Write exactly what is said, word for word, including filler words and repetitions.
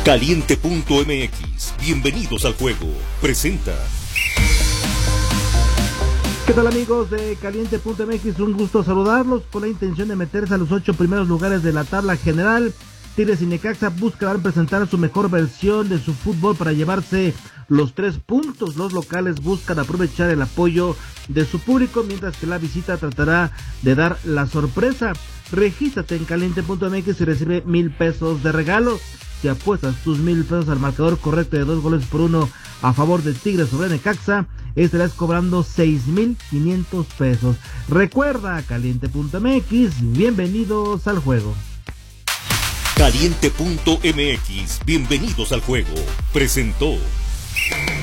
Caliente punto M X, bienvenidos al juego, presenta. ¿Qué tal, amigos de Caliente punto M X? Un gusto saludarlos. Con la intención de meterse a los ocho primeros lugares de la tabla general, Tigres y Necaxa buscarán presentar su mejor versión de su fútbol para llevarse los tres puntos. Los locales buscan aprovechar el apoyo de su público, mientras que la visita tratará de dar la sorpresa. Regístrate en Caliente punto M X y recibe mil pesos de regalo. Si apuestas tus mil pesos al marcador correcto de dos goles por uno a favor de Tigres sobre Necaxa, estarás cobrando seis mil quinientos pesos. Recuerda, Caliente punto M X, bienvenidos al juego. Caliente punto M X, bienvenidos al juego, presentó.